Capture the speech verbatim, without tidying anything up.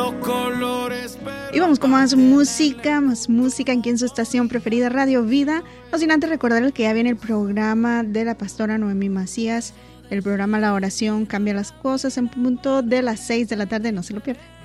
Y vamos con más música, más música aquí en su estación preferida, Radio Vida. No sin antes recordarles que ya viene el programa de la pastora Noemí Macías, el programa La Oración Cambia las Cosas, en punto de las seis de la tarde, no se lo pierdan.